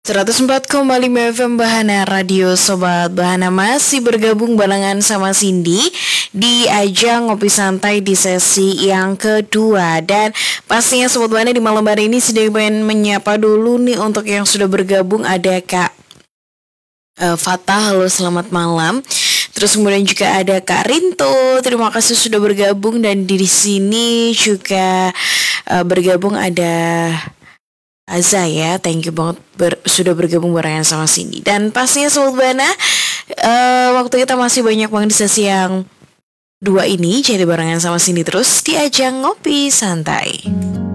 104,5 FM Bahana Radio Sobat Bahana masih bergabung barengan sama Cindy di ajang Ngopi Santai di sesi yang kedua. Dan pastinya Sobat Bahana di malam hari ini sedang pengen menyapa dulu nih untuk yang sudah bergabung. Ada Kak Fatah, halo selamat malam. Terus kemudian juga ada Kak Rinto, terima kasih sudah bergabung. Dan di sini juga bergabung ada Aza ya, thank you banget sudah bergabung barengan sama Cindy. Dan pastinya Sobat Bana, waktu kita masih banyak banget di sesi yang dua ini, jadi barengan sama Cindy terus di ajang Ngopi Santai.